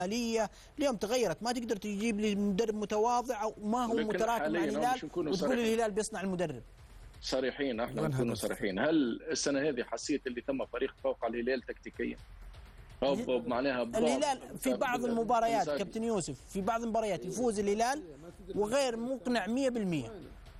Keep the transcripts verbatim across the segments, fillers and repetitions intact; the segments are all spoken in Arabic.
الماليه اليوم تغيرت، ما تقدر تجيب لي مدرب متواضع او ما هو متراكم مع الهلال وتقول الهلال بيصنع المدرب. صريحين احنا نكونوا صريحين. هل السنه هذه حسيت اللي تم فريق فوق الهلال تكتيكيا؟ او معناها الهلال في بعض المباريات كابتن يوسف في بعض المباريات يفوز الهلال وغير مقنع مية بالمية.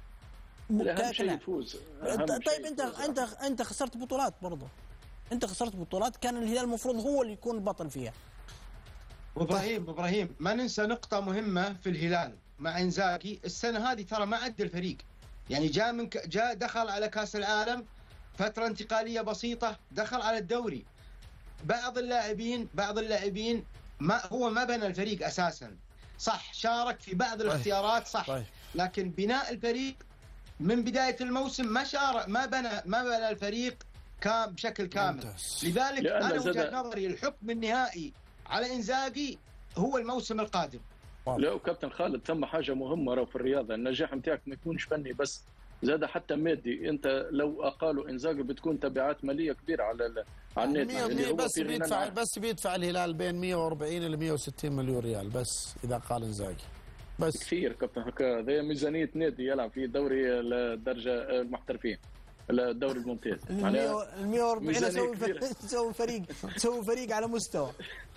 اهم شيء يفوز. طيب انت انت انت خسرت بطولات برضه، انت خسرت بطولات كان الهلال المفروض هو اللي يكون البطل فيها. ابراهيم ابراهيم ما ننسى نقطه مهمه في الهلال مع انزاغي السنه هذه، ترى ما عد الفريق، يعني جاء من ك... جاء دخل على كاس العالم فتره انتقاليه بسيطه، دخل على الدوري. بعض اللاعبين بعض اللاعبين ما هو ما بنى الفريق اساسا، صح شارك في بعض الاختيارات صح، لكن بناء الفريق من بدايه الموسم ما شارك ما بنى ما بنى الفريق كام بشكل كامل. لذلك انا وجهه نظري الحكم النهائي على انزاغي هو الموسم القادم. لا كابتن خالد ثم حاجه مهمه في الرياضه، النجاح نتاعك ما يكونش فني بس، زاد حتى مادي. انت لو اقالوا انزاغي بتكون تبعات ماليه كبيره على على النادي اللي بس بيدفع بس بيدفع الهلال بين مية وأربعين الى مية وستين مليون ريال بس اذا قال انزاغي بس كثير كابتن. هكا هذه ميزانيه نادي يلعب في دوري الدرجه المحترفين الدوري الممتاز. معناها ال مية وأربعين تسوي فريق تسوي فريق على مستوى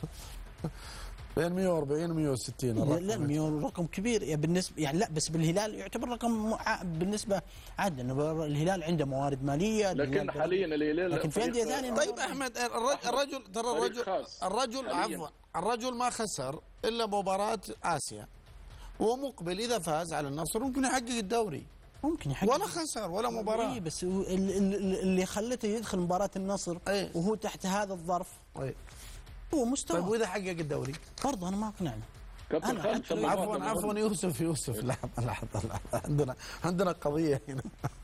بين مية وأربعين و مية وستين. لا مية رقم كبير يعني بالنسبه يعني لا بس بالهلال يعتبر رقم بالنسبه عاد انه الهلال عنده موارد ماليه، لكن حاليا الهلال لكن في انديه ثانيه. طيب احمد الرجل ترى الرجل الرجل عفوا الرجل ما خسر الا مباراه اسيا ومقبل اذا فاز على النصر ممكن يحقق الدوري، ممكن يحقق ولا خسر ولا مباراه. اي بس اللي خلته يدخل مباراه النصر أيه. وهو تحت هذا الظرف أيه. هو مستوى. طيب واذا حقق الدوري برضه انا ما اقنعني. عفوا عفوا يوسف يوسف لحظه لحظه عندنا عندنا قضيه هنا.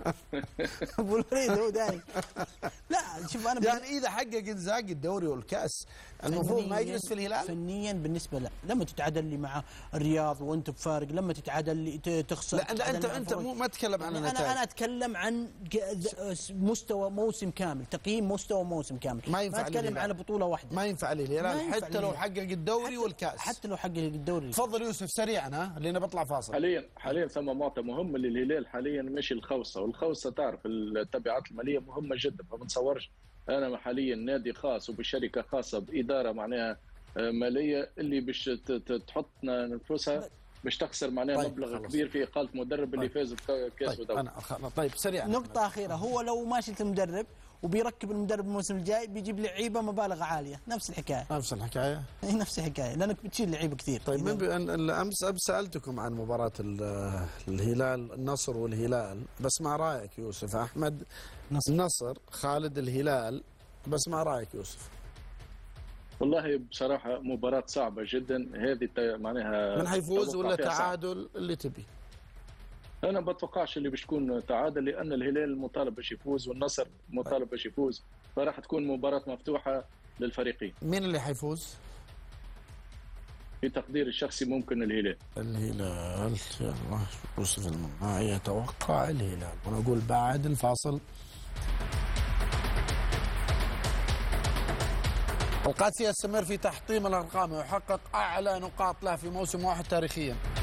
ابو الفريد هو داي. لا شوف انا يعني اذا حقق انزاغي الدوري والكاس المفروض ما يجلس في الهلال فنيا بالنسبه لا لما تتعادل لي مع الرياض وانت بفارق، لما تتعادل لي تخسر. لا, لا انت انت مو ما تتكلم عن النتائج. انا انا اتكلم عن مستوى موسم كامل، تقييم مستوى موسم كامل. ما ينفع ما اتكلم عن بطوله واحده. ما ينفع الهلال حتى لو حقق الدوري والكاس. حتى لو حقق الدوري. تفضل يوسف سريعا ها لأنه بطلع فاصل. حاليا حاليا ثم معطى مهم للهلال حاليا ماشي الخوصه، والخوصه تعرف التبعات الماليه مهمه جدا، فما نتصورش انا حاليا نادي خاص وبشركه خاصه باداره معناها ماليه اللي باش تحطنا نفوسها باش تخسر معناها طيب مبلغ خلص. كبير في اقاله مدرب اللي طيب. فاز بكاس طيب ودوري. انا طيب سريعا نقطه اخيره، هو لو ما شلت المدرب وبيركب المدرب الموسم الجاي بيجيب لعيبه مبالغ عاليه، نفس الحكايه نفس الحكايه اي نفس الحكايه لانك بتشيل لعيبه كثير. طيب من امس سالتكم عن مباراه الهلال النصر والهلال، بسمع رايك يوسف. احمد نصر, نصر خالد الهلال، بسمع رايك يوسف. والله بصراحه مباراه صعبه جدا هذه، معناها من حيفوز ولا تعادل اللي تبي؟ انا ما بتوقعش اللي باش تكون تعادل، لان الهلال مطالب باش يفوز والنصر مطالب باش يفوز، فراح تكون مباراه مفتوحه للفريقين. مين اللي حيفوز؟ في تقدير الشخصي ممكن الهلال. الهلال يلا يوسف المناعي يتوقع الهلال، وانا اقول بعد الفاصل. القادسي يستمر في تحطيم الارقام ويحقق اعلى نقاط له في موسم واحد تاريخيا.